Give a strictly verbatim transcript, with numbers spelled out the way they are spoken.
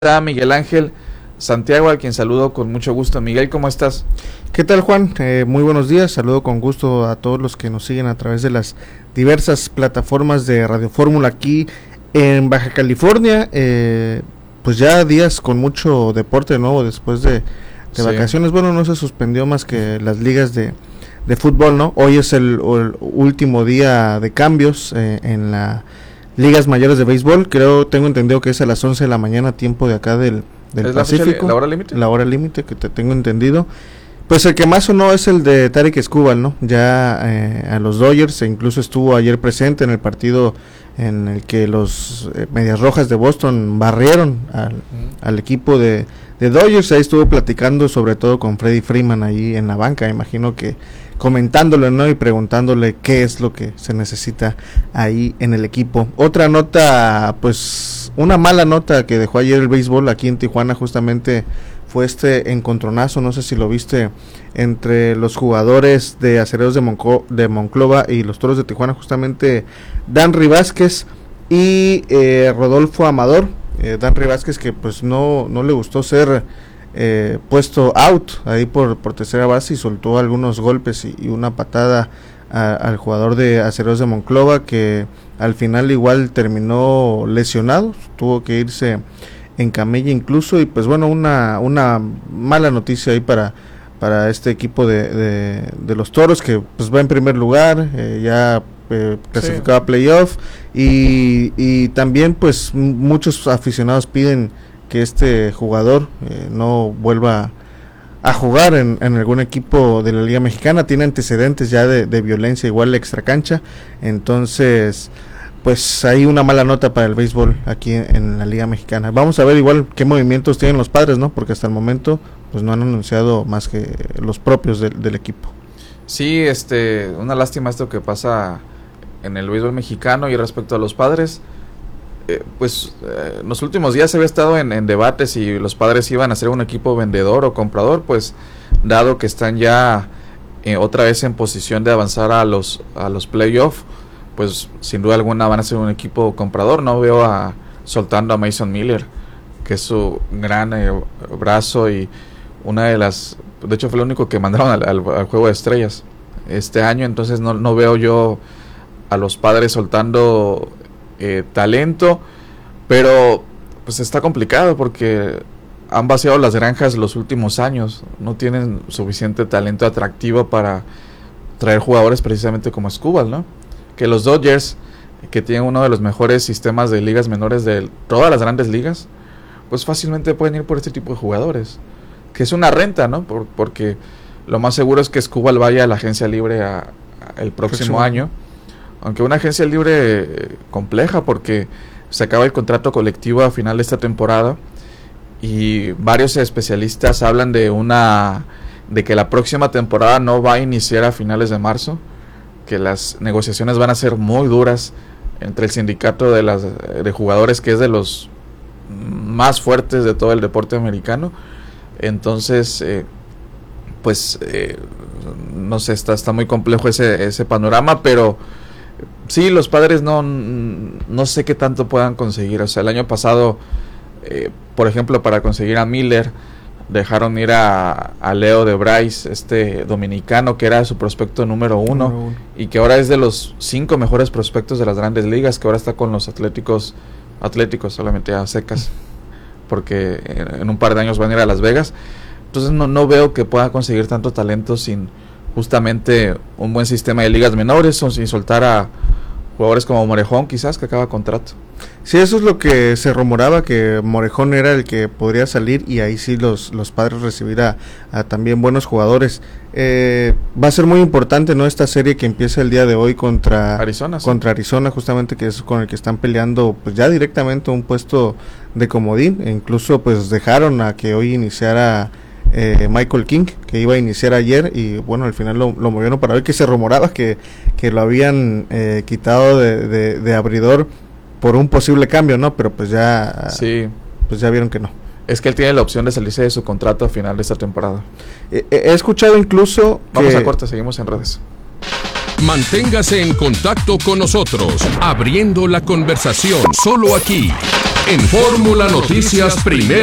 Está Miguel Ángel Santiago, a quien saludo con mucho gusto. Miguel, ¿cómo estás? ¿Qué tal, Juan? Eh, muy buenos días, saludo con gusto a todos los que nos siguen a través de las diversas plataformas de Radio Fórmula aquí en Baja California. Eh, pues ya días con mucho deporte nuevo después de, de sí. vacaciones. Bueno, no se suspendió más que las ligas de, de fútbol, ¿no? Hoy es el, el último día de cambios eh, en la ligas mayores de béisbol. Creo, tengo entendido que es a las once de la mañana, tiempo de acá del, del ¿Es Pacífico. La, fecha, la hora límite? La hora límite, que te tengo entendido. Pues el que más sonó es el de Tarik Skubal, ¿no? Ya eh, a los Dodgers, e incluso estuvo ayer presente en el partido en el que los eh, Medias Rojas de Boston barrieron al, mm. al equipo de, de Dodgers. Ahí estuvo platicando sobre todo con Freddie Freeman ahí en la banca, imagino que comentándole, ¿no? Y preguntándole qué es lo que se necesita ahí en el equipo. Otra nota, pues una mala nota que dejó ayer el béisbol aquí en Tijuana, justamente fue este encontronazo, no sé si lo viste, entre los jugadores de Acereros de, Monco, de Monclova y los Toros de Tijuana, justamente Danry Vázquez y eh, Rodolfo Amador. eh, Danry Vázquez, que pues no, no le gustó ser eh, puesto out ahí por, por tercera base, y soltó algunos golpes y, y una patada a, al jugador de Acereros de Monclova, que al final igual terminó lesionado, tuvo que irse en camilla incluso. Y pues bueno, una una mala noticia ahí para para este equipo de, de, de los Toros, que pues va en primer lugar, eh, ya eh, clasificado sí. a playoff, y, y también pues m- muchos aficionados piden que este jugador eh, no vuelva a jugar en, en algún equipo de la Liga Mexicana. Tiene antecedentes ya de, de violencia igual extracancha, entonces pues hay una mala nota para el béisbol aquí en, en la Liga Mexicana. Vamos a ver igual qué movimientos tienen los Padres, ¿no? Porque hasta el momento pues no han anunciado más que los propios de, del equipo. Sí, este, una lástima esto que pasa en el béisbol mexicano. Y respecto a los Padres, eh, pues eh, en los últimos días se había estado en, en debate si los Padres iban a ser un equipo vendedor o comprador, pues dado que están ya eh, otra vez en posición de avanzar a los a los playoffs, pues sin duda alguna van a ser un equipo comprador. No veo a soltando a Mason Miller, que es su gran eh, brazo y una de las, de hecho fue el único que mandaron al, al, al juego de estrellas este año. Entonces no, no veo yo a los Padres soltando eh, talento, pero pues está complicado porque han vaciado las granjas los últimos años, no tienen suficiente talento atractivo para traer jugadores precisamente como Skubal, ¿no? Que los Dodgers, que tienen uno de los mejores sistemas de ligas menores de todas las grandes ligas, pues fácilmente pueden ir por este tipo de jugadores, que es una renta, ¿no? Por, porque lo más seguro es que Skubal vaya a la agencia libre a, a el próximo sí. año, aunque una agencia libre eh, compleja, porque se acaba el contrato colectivo a final de esta temporada y varios especialistas hablan de una de que la próxima temporada no va a iniciar a finales de marzo, que las negociaciones van a ser muy duras entre el sindicato de las de jugadores, que es de los más fuertes de todo el deporte americano. Entonces eh, pues eh, no sé, está, está muy complejo ese, ese panorama, pero sí, los Padres no, no sé qué tanto puedan conseguir. O sea, el año pasado eh, por ejemplo, para conseguir a Miller dejaron ir a, a Leo de Bryce, este dominicano que era su prospecto número uno, número uno y que ahora es de los cinco mejores prospectos de las grandes ligas, que ahora está con los Atléticos, Atléticos solamente a secas, porque en, en un par de años van a ir a Las Vegas. Entonces no, no veo que pueda conseguir tanto talento sin justamente un buen sistema de ligas menores, o sin soltar a jugadores como Morejón, quizás, que acaba contrato. Sí, eso es lo que se rumoraba, que Morejón era el que podría salir, y ahí sí los, los Padres recibir a, a también buenos jugadores. Eh, va a ser muy importante, ¿no?, esta serie que empieza el día de hoy contra Arizona, sí. contra Arizona, justamente, que es con el que están peleando pues ya directamente un puesto de comodín. E incluso pues dejaron a que hoy iniciara eh, Michael King, que iba a iniciar ayer, y bueno, al final lo, lo movieron para hoy, que se rumoraba que, que lo habían eh, quitado de, de, de abridor por un posible cambio, ¿no? Pero pues ya sí. pues ya vieron que no. Es que él tiene la opción de salirse de su contrato a final de esta temporada. Eh, he escuchado incluso Vamos que... a corte, seguimos en redes. Manténgase en contacto con nosotros, abriendo la conversación, solo aquí, En Fórmula Noticias Primera.